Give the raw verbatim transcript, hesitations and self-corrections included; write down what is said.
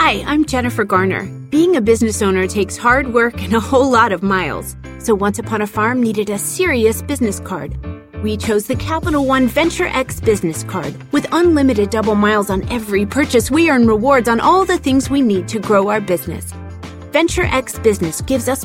Hi, I'm Jennifer Garner. Being a business owner takes hard work and a whole lot of miles. So Once Upon a Farm needed a serious business card. We chose the Capital One Venture X business card. With unlimited double miles on every purchase, we earn rewards on all the things we need to grow our business. Venture X Business gives us